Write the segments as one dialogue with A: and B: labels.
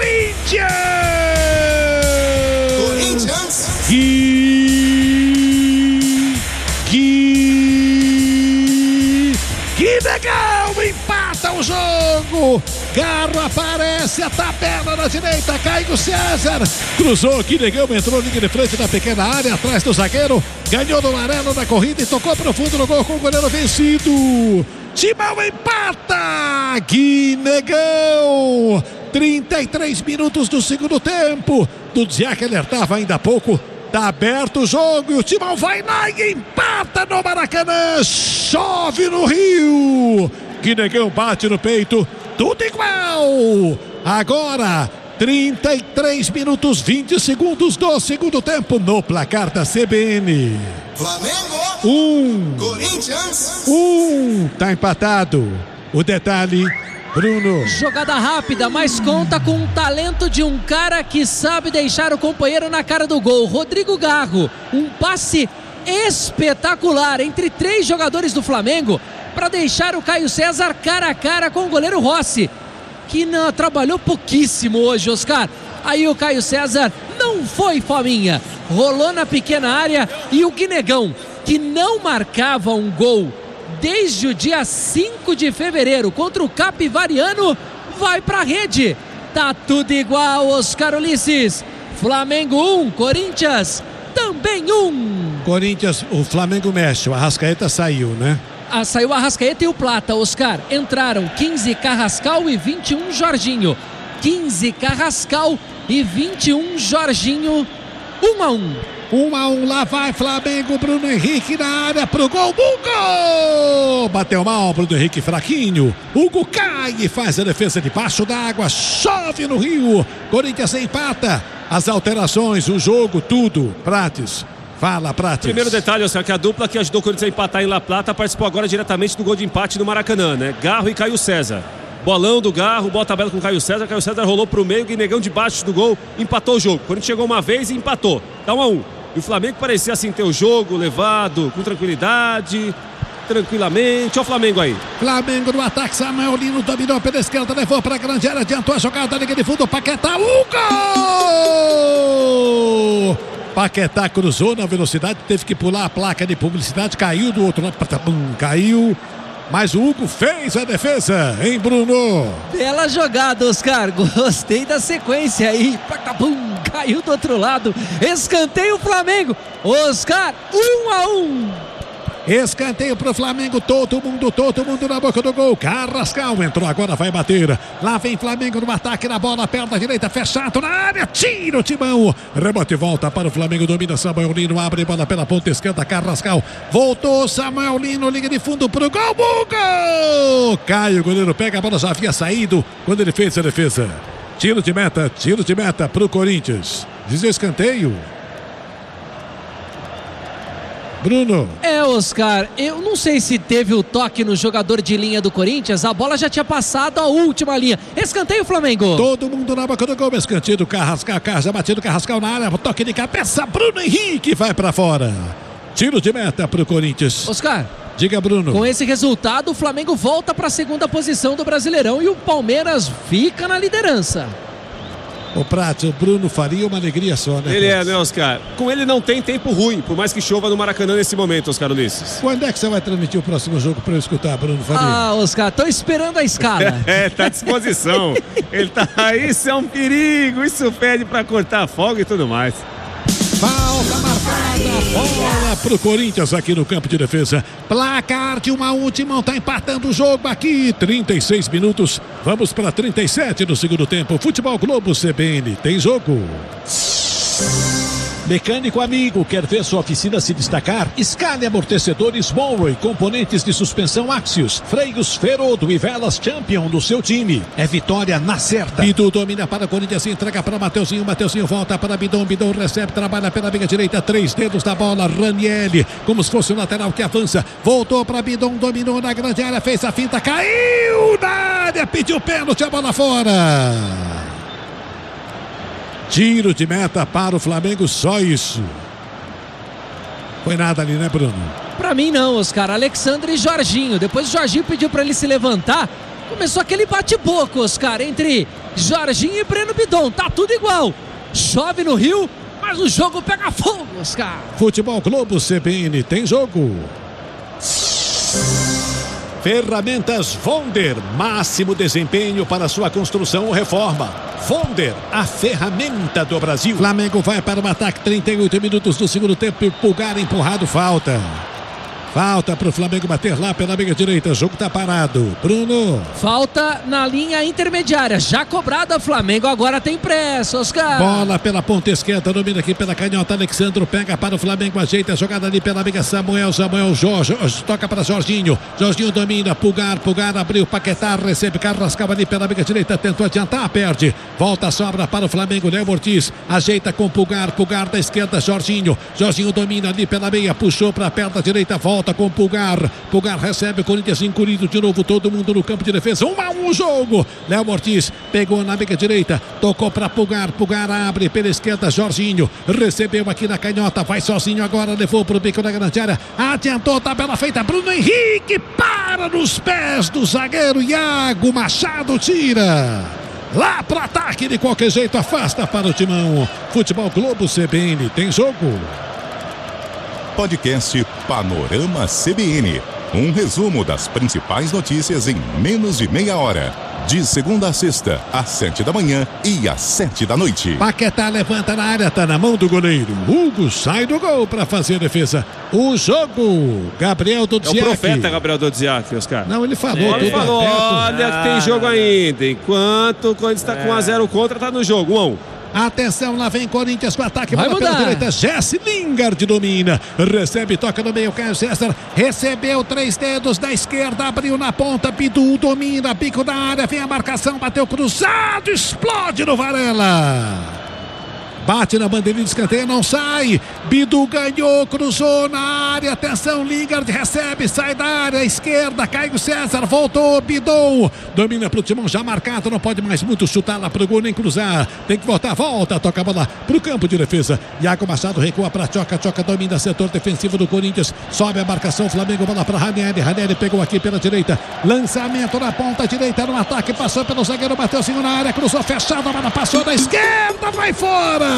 A: Corinthians! Que legal! Empata o jogo! Garro aparece, a tabela na direita, Caio César cruzou, que legal, entrou linha de frente na pequena área, atrás do zagueiro, ganhou no amarelo na corrida e tocou pro fundo no gol com o goleiro vencido. Timão empata! Que negão! 33 minutos do segundo tempo. Dudziak que alertava ainda há pouco. Tá aberto o jogo e o Timão vai lá e empata no Maracanã. Chove no Rio. Que negão bate no peito. Tudo igual. Agora, 33 minutos 20 segundos do segundo tempo no placar da CBN.
B: Flamengo. Corinthians.
A: Tá empatado. O detalhe, Bruno.
C: Jogada rápida, mas conta com o talento de um cara que sabe deixar o companheiro na cara do gol. Rodrigo Garro, um passe espetacular entre 3 jogadores do Flamengo para deixar o Caio César cara a cara com o goleiro Rossi, que não trabalhou pouquíssimo hoje, Oscar. Aí o Caio César não foi fominha, rolou na pequena área e o Guinegão, que não marcava um gol desde o dia 5 de fevereiro contra o Capivariano, vai pra rede. Tá tudo igual, Oscar Ulisses. Flamengo 1, Corinthians também 1.
A: Corinthians, o Flamengo mexe, o Arrascaeta saiu, né?
C: Saiu o Arrascaeta e o Plata, Oscar. Entraram 15 Carrascal e 21 Jorginho. 15 Carrascal e 21 Jorginho. 1-1.
A: 1-1, lá vai Flamengo, Bruno Henrique na área pro gol, Hugo! Bateu mal, Bruno Henrique fraquinho. Hugo cai e faz a defesa debaixo d'água, chove no Rio. Corinthians empata. As alterações, o jogo, tudo. Prates. Fala, Prates.
D: Primeiro detalhe, Oscar, que a dupla que ajudou o Corinthians a empatar em La Plata participou agora diretamente do gol de empate no Maracanã, né? Garro e Caio César. Bolão do Garro, bola tabela com o Caio César rolou pro meio, Guinegão debaixo do gol, empatou o jogo. O Corinthians chegou uma vez e empatou. Tá 1-1. E o Flamengo parecia assim ter o jogo levado com tranquilidade, tranquilamente. Olha o Flamengo aí.
A: Flamengo no ataque, Samuel Lino dominou pela esquerda, levou para a grande área, adiantou a jogada, liga de fundo, Paquetá, o gol! Paquetá cruzou na velocidade, teve que pular a placa de publicidade, caiu do outro lado, caiu. Mas o Hugo fez a defesa, hein, Bruno?
C: Bela jogada, Oscar. Gostei da sequência aí. Caiu do outro lado. Escanteio Flamengo. Oscar, 1-1.
A: Escanteio pro Flamengo, todo mundo na boca do gol. Carrascal entrou agora, vai bater. Lá vem Flamengo no ataque, na bola, perna direita, fechado na área, tira o Timão. Rebote volta para o Flamengo, domina Samuel Lino, abre bola pela ponta esquerda, Carrascal. Voltou Samuel Lino, liga de fundo pro gol, gol! Caio, o goleiro pega a bola, já havia saído quando ele fez a defesa. Tiro de meta pro Corinthians. Diz o escanteio. Bruno.
C: Oscar, eu não sei se teve o toque no jogador de linha do Corinthians, a bola já tinha passado a última linha. Escanteio Flamengo.
A: Todo mundo na boca do gol, escanteio do Carrascal, já batido Carrascal na área, toque de cabeça, Bruno Henrique vai pra fora. Tiro de meta pro Corinthians.
C: Oscar.
A: Diga, Bruno.
C: Com esse resultado, o Flamengo volta para a segunda posição do Brasileirão e o Palmeiras fica na liderança.
A: O Prato, o Bruno faria uma alegria só, né?
D: Ele né, Oscar? Com ele não tem tempo ruim, por mais que chova no Maracanã nesse momento, Oscar Ulisses.
A: Quando é que você vai transmitir o próximo jogo para eu escutar, Bruno Faria?
C: Oscar, tô esperando a escala.
D: Tá à disposição. Ele tá aí, isso é um perigo, isso pede para cortar folga e tudo mais.
A: Falta marcada, bola pro Corinthians aqui no campo de defesa. Placar de 1-1, Timão tá empatando o jogo aqui. 36 minutos, vamos para 37 no segundo tempo. Futebol Globo CBN, tem jogo. Mecânico amigo, quer ver sua oficina se destacar? Escale amortecedores Monroe, componentes de suspensão Axios, freios Ferodo e velas Champion do seu time. É vitória na certa. Bidu domina para o Corinthians, entrega para Mateuzinho, Mateuzinho volta para Bidon, Bidon recebe, trabalha pela meia direita, 3 dedos da bola, Ranieri, como se fosse o lateral que avança, voltou para Bidon, dominou na grande área, fez a finta, caiu na área, pediu pênalti, a bola fora. Tiro de meta para o Flamengo, só isso. Foi nada ali, né, Bruno?
C: Pra mim não, Oscar. Alexandre e Jorginho. Depois o Jorginho pediu pra ele se levantar. Começou aquele bate-boca, Oscar, entre Jorginho e Breno Bidon. Tá tudo igual. Chove no Rio, mas o jogo pega fogo, Oscar.
A: Futebol Globo CBN tem jogo. Ferramentas Vonder, máximo desempenho para sua construção ou reforma. Vonder, a ferramenta do Brasil. Flamengo vai para o ataque, 38 minutos do segundo tempo. Pulgar empurrado, falta. Falta para o Flamengo bater lá pela meia direita. O jogo está parado. Bruno.
C: Falta na linha intermediária. Já cobrada. Flamengo agora tem pressa, Oscar.
A: Bola pela ponta esquerda. Domina aqui pela canhota. Alexandro pega para o Flamengo. Ajeita a jogada ali pela amiga Samuel. Jorge. Toca para Jorginho. Jorginho domina. Pulgar abriu. Paquetá recebe. Carrascal ali pela amiga direita. Tentou adiantar. Perde. Volta, sobra para o Flamengo. Léo Ortiz. Ajeita com Pulgar da esquerda. Jorginho domina ali pela meia. Puxou para a perna direita. Volta com Pulgar recebe, o Corinthians encolhido de novo, todo mundo no campo de defesa, 1-1 o jogo. Léo Ortiz pegou na meia direita, tocou para Pulgar abre pela esquerda, Jorginho recebeu aqui na canhota, vai sozinho agora, levou para o bico da grande área, adiantou, tabela feita, Bruno Henrique para nos pés do zagueiro Iago Machado, tira lá para ataque, de qualquer jeito afasta para o Timão. Futebol Globo CBN tem jogo.
E: Podcast Panorama CBN. Um resumo das principais notícias em menos de meia hora. De segunda a sexta, às 7 da manhã e às 7 da noite.
A: Paquetá levanta na área, tá na mão do goleiro. Hugo sai do gol para fazer a defesa. O jogo, Gabriel Dodziak.
D: É o profeta Gabriel Dodziak, Oscar.
A: Não, ele falou.
D: Ele falou, olha que tem jogo ainda. Enquanto o Corinthians está com 1-0 contra, tá no jogo, 1-1.
A: Atenção, lá vem Corinthians com ataque, bola pela direita, Jesse Lingard domina, recebe, toca no meio, Caio César, recebeu 3 dedos da esquerda, abriu na ponta, Bidu domina, bico da área, vem a marcação, bateu cruzado, explode no Varela. Bate na bandeirinha de escanteio, não sai. Bidu ganhou, cruzou na área. Atenção, Lingard recebe, sai da área esquerda. Caio César voltou, Bidon domina pro Timão, já marcado. Não pode mais muito chutar lá pro gol, nem cruzar. Tem que voltar, volta, toca a bola pro campo de defesa. Iago Machado recua pra Tchoca domina setor defensivo do Corinthians. Sobe a marcação, Flamengo, bola pra Ranieri pegou aqui pela direita. Lançamento na ponta direita no ataque, passou pelo zagueiro, Mateuzinho na área, cruzou fechado, a bola passou da esquerda, vai fora.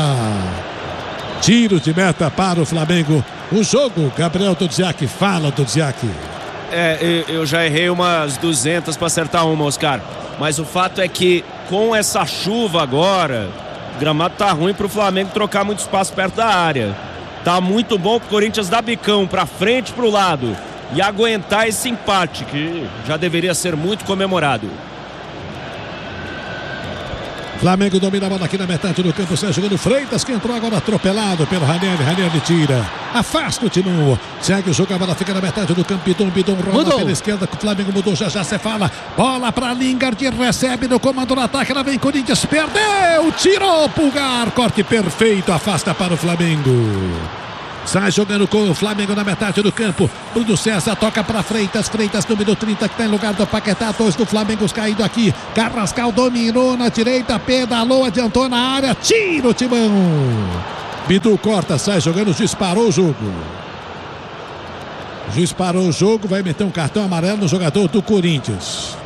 A: Tiro de meta para o Flamengo. O jogo, Gabriel Dodziak, fala Dodziak.
F: Eu já errei umas 200 para acertar uma, Oscar. Mas o fato é que com essa chuva agora, o gramado tá ruim para o Flamengo trocar muito espaço perto da área. Tá muito bom pro Corinthians dar bicão para frente, pro lado e aguentar esse empate que já deveria ser muito comemorado.
A: Flamengo domina a bola aqui na metade do campo, sai jogando Freitas, que entrou agora atropelado pelo Ranieri tira, afasta o Timão, segue o jogo, a bola fica na metade do campo, Bidon rola pela esquerda, o Flamengo mudou, já você fala, bola para Lingard, recebe no comando do ataque, lá vem Corinthians, perdeu, tirou, Pulgar, corte perfeito, afasta para o Flamengo. Sai jogando com o Flamengo na metade do campo. Bruno César toca para Freitas número 30, que está em lugar do Paquetá. 2 do Flamengo caído aqui. Carrascal dominou na direita, pedalou, adiantou na área. Tira o Timão. Bidu corta, sai jogando, o juiz parou o jogo. O juiz parou o jogo, vai meter um cartão amarelo no jogador do Corinthians.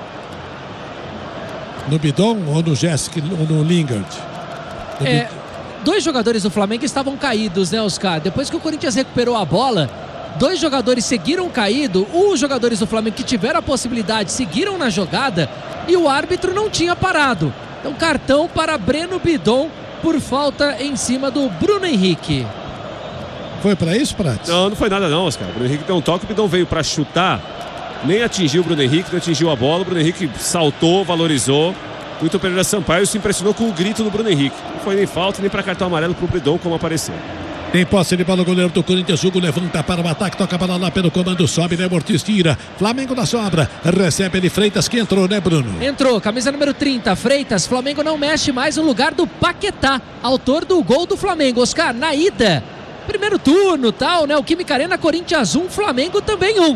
A: No Bidon ou no Jéssica ou no Lingard?
C: Dois jogadores do Flamengo estavam caídos, né, Oscar? Depois que o Corinthians recuperou a bola, 2 jogadores seguiram caído. Os jogadores do Flamengo que tiveram a possibilidade seguiram na jogada e o árbitro não tinha parado. Então, cartão para Breno Bidon por falta em cima do Bruno Henrique.
A: Foi para isso, Prates?
D: Não foi nada não, Oscar. O Bruno Henrique deu um toque, o Bidon veio para chutar, nem atingiu o Bruno Henrique, não atingiu a bola. O Bruno Henrique saltou, valorizou. O Vitor Pereira Sampaio se impressionou com o grito do Bruno Henrique. Não foi nem falta, nem para cartão amarelo para o Bidon, como apareceu.
A: Tem posse de bola o goleiro do Corinthians, Hugo levanta para o ataque, toca a bola lá pelo comando, sobe, Léo Ortiz tira, Flamengo na sobra, recebe ele Freitas, que entrou, né, Bruno?
C: Entrou, camisa número 30, Freitas, Flamengo não mexe mais no lugar do Paquetá, autor do gol do Flamengo. Oscar, na ida, primeiro turno, tal, né, o Química Arena, Corinthians 1, Flamengo também 1.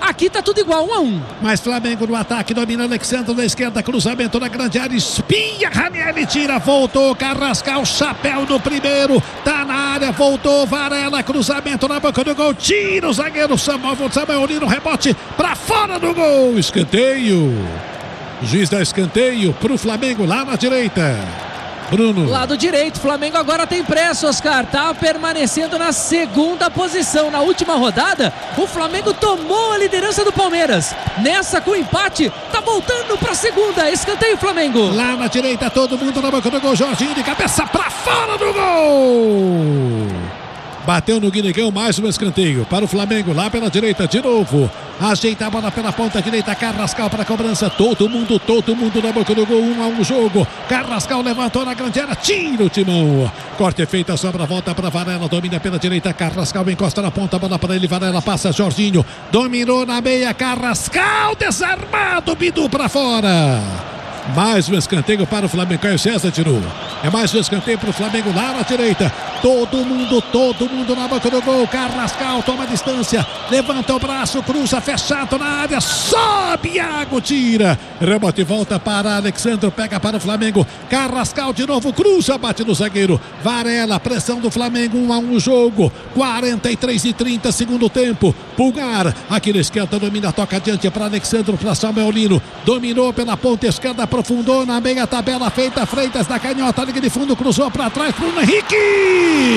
C: Aqui tá tudo igual, 1-1.
A: Mas Flamengo no ataque, domina Alexandre na esquerda, cruzamento na grande área, espinha, Ranieri tira, voltou, Carrascal, chapéu no primeiro, tá na área, voltou, Varela, cruzamento na boca do gol, tira o zagueiro Samuelino, rebote pra fora do gol, escanteio. O juiz dá escanteio pro Flamengo lá na direita. Bruno.
C: Lado direito, Flamengo agora tem pressa, Oscar. Tá permanecendo na segunda posição. Na última rodada, o Flamengo tomou a liderança do Palmeiras. Nessa, com empate, tá voltando pra segunda. Escanteio, Flamengo.
A: Lá na direita, todo mundo na boca do gol. Jorginho de cabeça pra fora do gol. Bateu no Guinegão, mais um escanteio para o Flamengo, lá pela direita, de novo. Ajeita a bola pela ponta direita, Carrascal para a cobrança. Todo mundo na boca do gol, 1-1 jogo. Carrascal levantou na grande área, tira o timão. Corte feita, sobra, volta para Varela, domina pela direita, Carrascal encosta na ponta, bola para ele, Varela passa, Jorginho. Dominou na meia, Carrascal, desarmado, Bidu para fora. Mais um escanteio para o Flamengo. Caio César tirou. É mais um escanteio para o Flamengo lá na direita. Todo mundo na boca do gol. Carrascal toma distância. Levanta o braço, cruza, fechado na área. Sobe, Iago tira. Rebote volta para Alexandre. Pega para o Flamengo. Carrascal de novo, cruza, bate no zagueiro. Varela, pressão do Flamengo. 1-1 jogo. 43:30, segundo tempo. Pulgar, aqui na esquerda, domina, toca adiante para Alexandre, para Samuelino. Dominou pela ponta esquerda, aprofundou na meia tabela feita, Freitas da canhota, liga de fundo, cruzou para trás, Bruno Henrique.